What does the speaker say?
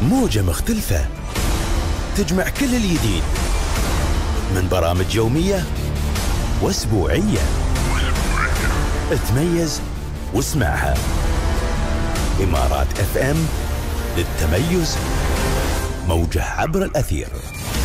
موجة مختلفة تجمع كل الجديد من برامج يومية واسبوعية. تميز واسمعها. إمارات FM للتميز، موجة عبر الأثير.